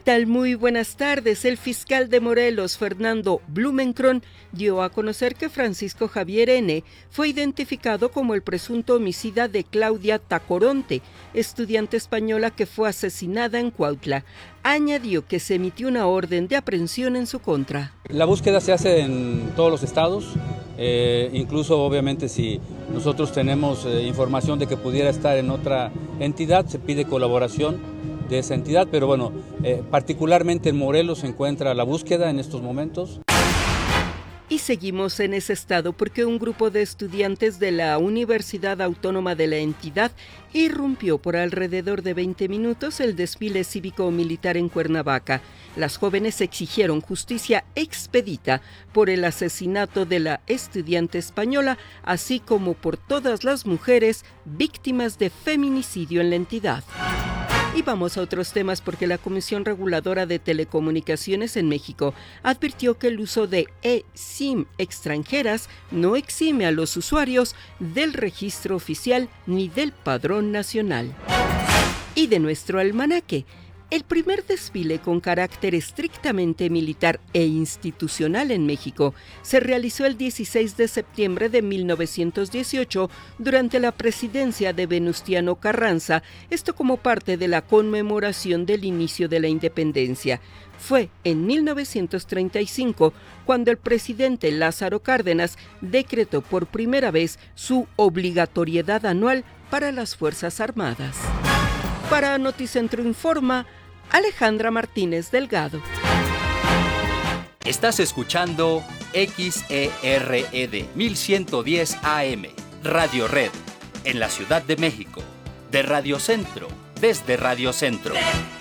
tal? Muy buenas tardes. El fiscal de Morelos, Fernando Blumenkron, dio a conocer que Francisco Javier N. fue identificado como el presunto homicida de Claudia Tacoronte, estudiante española que fue asesinada en Cuautla. Añadió que se emitió una orden de aprehensión en su contra. La búsqueda se hace en todos los estados, incluso obviamente si nosotros tenemos información de que pudiera estar en otra entidad, se pide colaboración de esa entidad, pero bueno, particularmente en Morelos se encuentra la búsqueda en estos momentos. Y seguimos en ese estado porque un grupo de estudiantes de la Universidad Autónoma de la entidad irrumpió por alrededor de 20 minutos el desfile cívico-militar en Cuernavaca. Las jóvenes exigieron justicia expedita por el asesinato de la estudiante española, así como por todas las mujeres víctimas de feminicidio en la entidad. Y vamos a otros temas porque la Comisión Reguladora de Telecomunicaciones en México advirtió que el uso de eSIM extranjeras no exime a los usuarios del registro oficial ni del padrón nacional. Y de nuestro almanaque, el primer desfile con carácter estrictamente militar e institucional en México se realizó el 16 de septiembre de 1918 durante la presidencia de Venustiano Carranza, esto como parte de la conmemoración del inicio de la independencia. Fue en 1935 cuando el presidente Lázaro Cárdenas decretó por primera vez su obligatoriedad anual para las Fuerzas Armadas. Para Noticentro Informa, Alejandra Martínez Delgado. Estás escuchando XERED 1110 AM, Radio Red, en la Ciudad de México, de Radio Centro, desde Radio Centro.